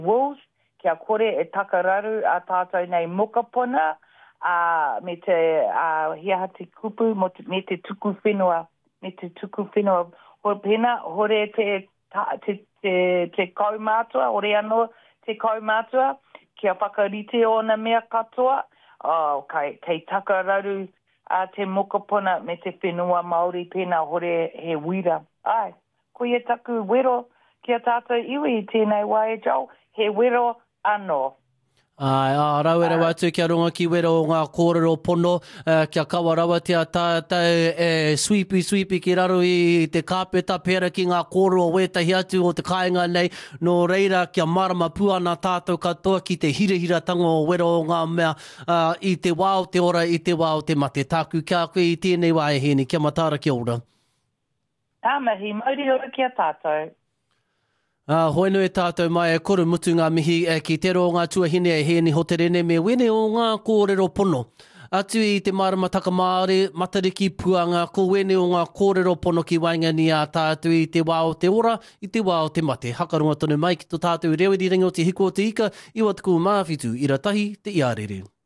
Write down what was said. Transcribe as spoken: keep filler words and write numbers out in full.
Wolves, kia kore e takararu a tātou nei mokapona, a me te a hiaha te kupu, mo te, me te tuku whenua, me te tuku whenua. Hore pena, hore te, ta, te, te, te kaumātua, hore anō te kaumātua, kia whakarite o na mea katoa, oh, kai, kei takararu a te mokapona me te whenua Māori pena hore he wira. Ai, ko e taku wero kia tātou iwi i tēnei wai e jau, he wero anō. Ai, a rau e rawa atu kia runga ki wera o ngā kōrero pono, uh, kia kawa rawa tia tātou e sweepy sweepy ki raro i te kāpeta pēra ki ngā kōrero wētahi atu o te kāinga nei, no reira kia marama puana tātou katoa ki te hirahiratango o wera o ngā mea uh, i te wā o te ora, i te wā o te mate. Tāku kia koe i tēnei wā e heni, kia matara kia ora. Tā mahi, mauri ora kia tātou. Uh, hoi nui tātou mai e koro mutu ngā mihi e ki te ro ngā tuahine e heni ho te rene me wene o ngā kōrero pono. Atu i te marama taka Māori, matariki puanga, ko wene o ngā kōrero pono ki waingani a tātou i te wā o te ora, i te wā o te mate. Hakarunga tonu mai ki tō tātou reweri ringo te hiko o te ika, iwa tuku māwhitu, ira tahi te iarere.